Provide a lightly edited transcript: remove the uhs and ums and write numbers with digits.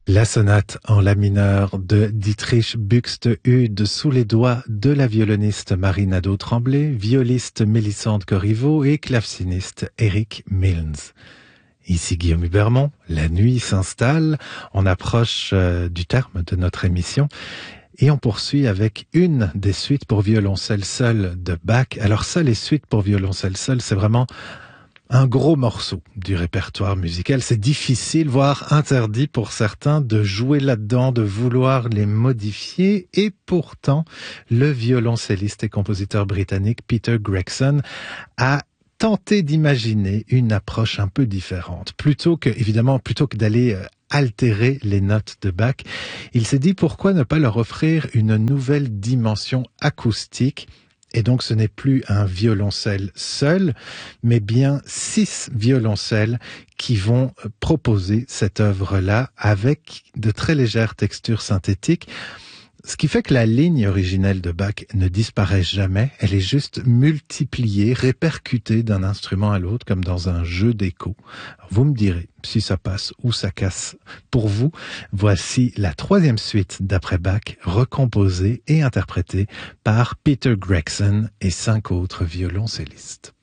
La sonate en la mineur de Dietrich Buxtehude sous les doigts de la violoniste Marie Nadeau-Tremblay, violiste Mélissande Corriveau et claveciniste Eric Milnes. Ici Guillaume Hubermont, la nuit s'installe, on approche du terme de notre émission et on poursuit avec une des suites pour violoncelle seul de Bach. Alors ça, les suites pour violoncelle seul, c'est vraiment un gros morceau du répertoire musical. C'est difficile, voire interdit pour certains de jouer là-dedans, de vouloir les modifier. Et pourtant, le violoncelliste et compositeur britannique Peter Gregson a tenté d'imaginer une approche un peu différente. Plutôt que d'aller altérer les notes de Bach, il s'est dit pourquoi ne pas leur offrir une nouvelle dimension acoustique. Et donc ce n'est plus un violoncelle seul, mais bien 6 violoncelles qui vont proposer cette œuvre-là avec de très légères textures synthétiques. Ce qui fait que la ligne originelle de Bach ne disparaît jamais, elle est juste multipliée, répercutée d'un instrument à l'autre comme dans un jeu d'écho. Vous me direz si ça passe ou ça casse pour vous. Voici la 3e suite d'après Bach, recomposée et interprétée par Peter Gregson et 5 autres violoncellistes.